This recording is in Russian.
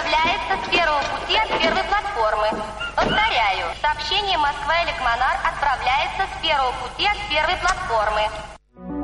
отправляется с первого пути от первой платформы. Повторяю, сообщение Москва-Электромонар отправляется с первого пути от первой платформы.